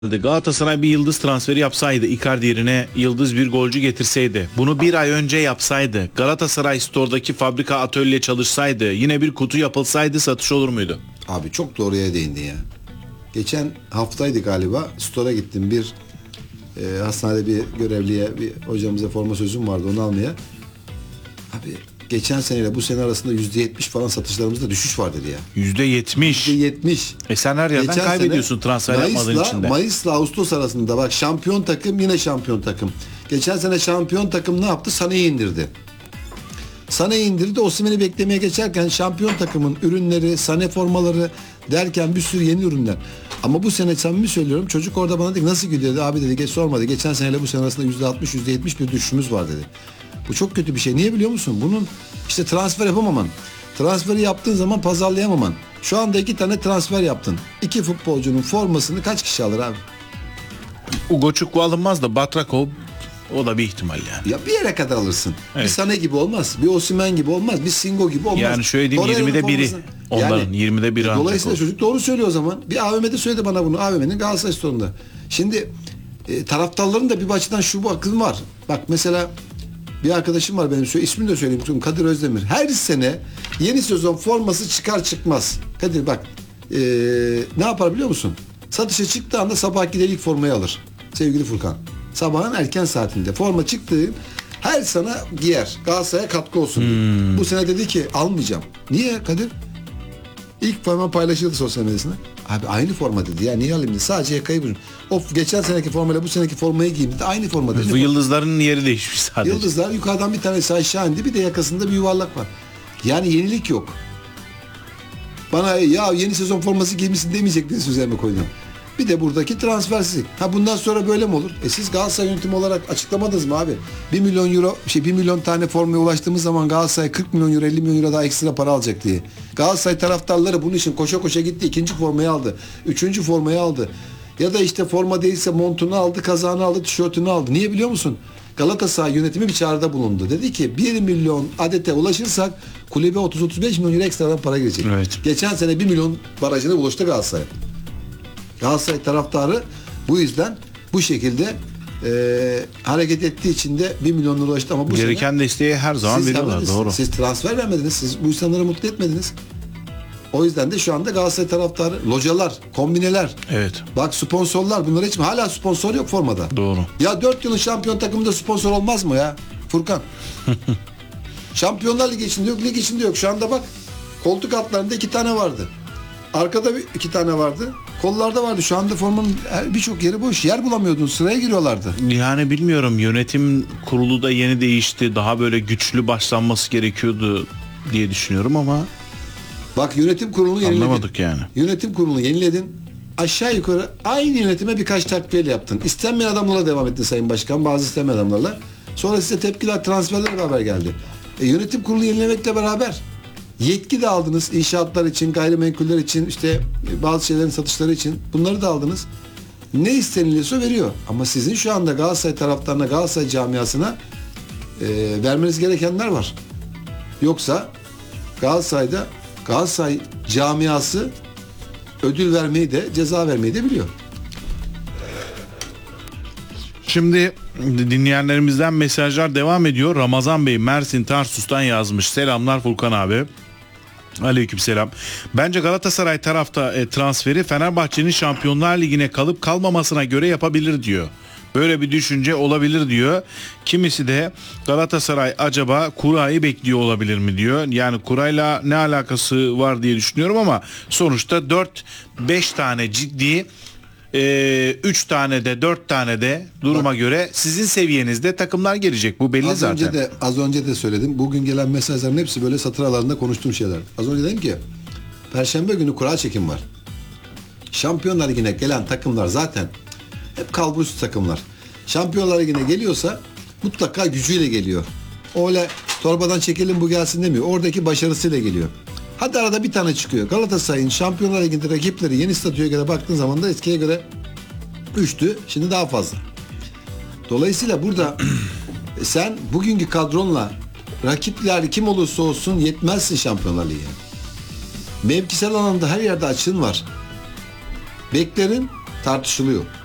Galatasaray bir yıldız transferi yapsaydı, Icardi yerine yıldız bir golcü getirseydi, bunu bir ay önce yapsaydı, Galatasaray Store'daki fabrika atölye çalışsaydı, yine bir kutu yapılsaydı satış olur muydu? Abi çok doğru yere değindin ya. Geçen haftaydı galiba. Store'a gittim, bir hastanede bir görevliye, bir hocamıza forma sözüm vardı, onu almaya. Abi geçen seneyle bu sene arasında %70 falan satışlarımızda düşüş var dedi ya. %70. %70. Sen her yerden Geçen kaybediyorsun sene transfer yapmadığın içinde. Mayıs'la Ağustos arasında bak, şampiyon takım yine şampiyon takım. Geçen sene şampiyon takım ne yaptı? Sané'yi indirdi. Sané'yi indirdi. Osimhen'i beklemeye geçerken şampiyon takımın ürünleri, Sané formaları derken bir sürü yeni ürünler. Ama bu sene samimi söylüyorum, çocuk orada bana dedi nasıl gidiyor dedi. Abi dedi sormadı. Geçen seneyle bu sene arasında %60, %70 bir düşüşümüz var dedi. Bu çok kötü bir şey. Niye biliyor musun? Bunun işte transfer yapamaman. Transferi yaptığın zaman pazarlayamaman. Şu anda 2 tane transfer yaptın. 2 futbolcunun formasını kaç kişi alır abi? Ugo Çukwu alınmaz da Batrakov, o da bir ihtimal yani. Ya bir yere kadar alırsın. Evet. Bir Sané gibi olmaz. Bir Osimhen gibi olmaz. Bir Singo gibi olmaz. Yani şöyle diyeyim, Torreira'nın 20'de biri. formasını- Onların 20'de biri ancak Dolayısıyla olur. çocuk doğru söylüyor o zaman. Bir AVM'de söyledi bana bunu. AVM'nin Galatasaray Store'unda. Şimdi taraftarların da bir açıdan şu bu akıl var. Bak mesela bir arkadaşım var benim, ismini de söyleyeyim, Kadir Özdemir. Her sene yeni sezon forması çıkar çıkmaz. Kadir bak ne yapar biliyor musun? Satışa çıktığı anda sabah gider ilk formayı alır. Sevgili Furkan. Sabahın erken saatinde forma çıktığı her sana giyer. Galatasaray'a katkı olsun diye. Bu sene dedi ki almayacağım. Niye Kadir? İlk forma paylaşıldı sosyal medyasında. Abi aynı forma dedi ya, niye alayım dedi. Sadece yakayı buyurun. Of, geçen seneki formayla bu seneki formayı giyeyim dedi. Aynı forma dedi. Bu yıldızların yeri değişmiş sadece. Yıldızlar yukarıdan bir tanesi aşağı indi, bir de yakasında bir yuvarlak var. Yani yenilik yok. Bana ya yeni sezon forması giymişsin demeyecektiniz, üzerime koydum. Bir de buradaki transfersizlik. Ha bundan sonra böyle mi olur? Siz Galatasaray yönetimi olarak açıklamadınız mı abi? 1 milyon euro, 1 milyon tane formaya ulaştığımız zaman Galatasaray 40 milyon euro, 50 milyon euro daha ekstra para alacak diye. Galatasaray taraftarları bunun için koşa koşa gitti. 2. formayı aldı. 3. formayı aldı. Ya da işte forma değilse montunu aldı, kazağını aldı, tişörtünü aldı. Niye biliyor musun? Galatasaray yönetimi bir çağrıda bulundu. Dedi ki 1 milyon adete ulaşırsak kulübe 30-35 milyon euro ekstradan para girecek. Evet. Geçen sene 1 milyon barajına ulaştı Galatasaray. Galatasaray taraftarı bu yüzden bu şekilde hareket ettiği için de 1 milyon lira ulaştı, ama bu gereken sene desteği her zaman siz veriyorlar, vermediniz. doğru. Siz transfer vermediniz. Siz bu insanları mutlu etmediniz. O yüzden de şu anda Galatasaray taraftarı, localar, kombineler, Evet. bak sponsorlar, bunlar hiç mi? Hala sponsor yok formada. Doğru. Ya 4 yılın şampiyon takımında sponsor olmaz mı ya Furkan? Şampiyonlar Ligi içinde yok, lig içinde yok. Şu anda bak koltuk altlarında 2 tane vardı. Arkada 2 tane vardı. Kollarda vardı. Şu anda formanın birçok yeri boş. Yer bulamıyordun. Sıraya giriyorlardı. Yani bilmiyorum, yönetim kurulu da yeni değişti. Daha böyle güçlü başlanması gerekiyordu diye düşünüyorum ama Bak yönetim kurulunu yeniledin. anlamadık yani. Yönetim kurulunu yeniledin. Aşağı yukarı aynı yönetime birkaç takviyeyle yaptın. İstenmeyen adamlarla devam ettin Sayın Başkan. Bazı istenmeyen adamlarla. Sonra size tepkiler, transferler beraber geldi. Yönetim kurulu yenilemekle beraber yetki de aldınız. İnşaatlar için, gayrimenkuller için, işte bazı şeylerin satışları için. Bunları da aldınız. Ne isteniliyorsa veriyor. Ama sizin şu anda Galatasaray taraftarına, Galatasaray camiasına vermeniz gerekenler var. Yoksa Galatasaray camiası ödül vermeyi de, ceza vermeyi de biliyor. Şimdi dinleyenlerimizden mesajlar devam ediyor. Ramazan Bey Mersin Tarsus'tan yazmış. Selamlar Furkan abi. Aleykümselam. Bence Galatasaray transferi Fenerbahçe'nin Şampiyonlar Ligi'ne kalıp kalmamasına göre yapabilir diyor. Böyle bir düşünce olabilir diyor. Kimisi de Galatasaray acaba kurayı bekliyor olabilir mi diyor. Yani kurayla ne alakası var diye düşünüyorum ama sonuçta 4-5 tane ciddi, 3 tane de 4 tane de duruma göre sizin seviyenizde takımlar gelecek. Bu belli zaten. Az önce de söyledim. Bugün gelen mesajların hepsi böyle satır aralarında konuştuğum şeyler. Az önce dedim ki Perşembe günü kura çekim var. Şampiyonlar Ligi'ne gelen takımlar zaten hep kalburüstü takımlar. Şampiyonlar Ligi'ne geliyorsa mutlaka gücüyle geliyor. Öyle torbadan çekelim bu gelsin demiyor. Oradaki başarısıyla geliyor. Hadi arada bir tane çıkıyor. Galatasaray'ın Şampiyonlar Ligi'nde rakipleri yeni statüye göre baktığın zaman da eskiye göre 3'tü. Şimdi daha fazla. Dolayısıyla burada sen bugünkü kadronla rakipler kim olursa olsun yetmezsin Şampiyonlar Ligi'ne. Mevkisel alanda her yerde açığın var. Beklerin tartışılıyor.